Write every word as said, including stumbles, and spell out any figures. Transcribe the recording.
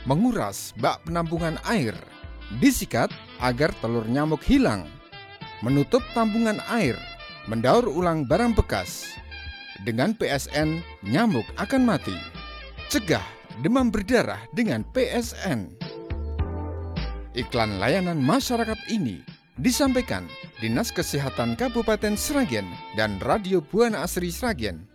menguras bak penampungan air, disikat agar telur nyamuk hilang, menutup tambungan air, mendaur ulang barang bekas. Dengan P S N, nyamuk akan mati. Cegah demam berdarah dengan P S N. Iklan layanan masyarakat ini disampaikan Dinas Kesehatan Kabupaten Sragen dan Radio Buana Asri Sragen